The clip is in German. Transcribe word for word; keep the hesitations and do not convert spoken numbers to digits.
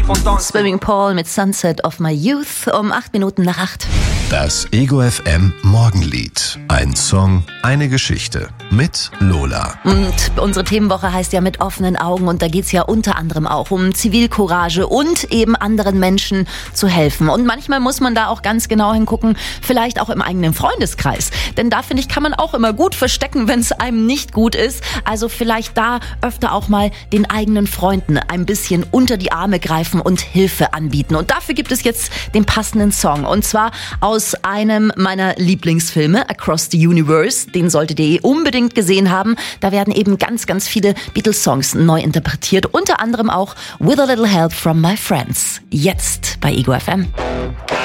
Swimming Pool mit Sunset of My Youth um acht Minuten nach acht. Das Ego F M Morgenlied. Ein Song, eine Geschichte. Mit Lola. Und unsere Themenwoche heißt ja mit offenen Augen und da geht's ja unter anderem auch um Zivilcourage und eben anderen Menschen zu helfen. Und manchmal muss man da auch ganz genau hingucken, vielleicht auch im eigenen Freundeskreis. Denn da, finde ich, kann man auch immer gut verstecken, wenn es einem nicht gut ist. Also vielleicht da öfter auch mal den eigenen Freunden ein bisschen unter die Arme greifen und Hilfe anbieten. Und dafür gibt es jetzt den passenden Song. Und zwar aus einem meiner Lieblingsfilme, Across the Universe. Den solltet ihr unbedingt gesehen haben. Da werden eben ganz, ganz viele Beatles-Songs neu interpretiert. Unter anderem auch With a Little Help from My Friends. Jetzt bei Ego F M.